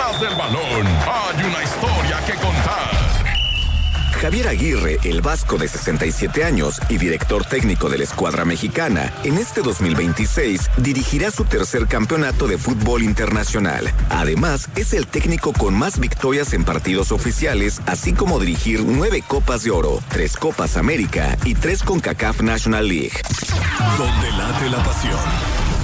Detrás del balón hay una historia que contar. Javier Aguirre, el vasco de 67 años y director técnico de la escuadra mexicana, en este 2026 dirigirá su tercer campeonato de fútbol internacional. Además, es el técnico con más victorias en partidos oficiales, así como dirigir 9 Copas de Oro, 3 Copas América y 3 CONCACAF National League. Donde late la pasión.